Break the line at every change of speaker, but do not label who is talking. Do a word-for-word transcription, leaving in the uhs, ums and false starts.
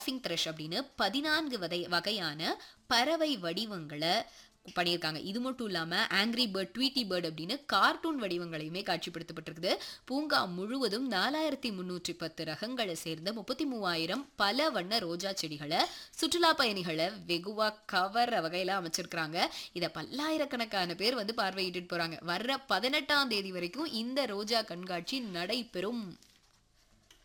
சிங் த்ரஷ் அப்படின்னு பதினான்கு வகை வகையான பறவை வடிவங்களை பண்ணியிருக்காங்க. இது மட்டும் இல்லாம ஆங்கிரி பேர்ட், ட்வீட்டி பேர்ட் அப்படின்னு கார்ட்டூன் வடிவங்களையுமே காட்சிப்படுத்தப்பட்டிருக்குது. பூங்கா முழுவதும் நாலாயிரத்தி முன்னூற்றி பத்து ரகங்களை சேர்ந்த முப்பத்தி மூவாயிரம் பல வண்ண ரோஜா செடிகளை சுற்றுலா பயணிகளை வெகுவா கவர வகையில அமைச்சிருக்கிறாங்க. இதை பல்லாயிரக்கணக்கான பேர் வந்து பார்வையிட்டு போறாங்க. வர்ற பதினெட்டாம் தேதி வரைக்கும் இந்த ரோஜா கண்காட்சி நடைபெறும்.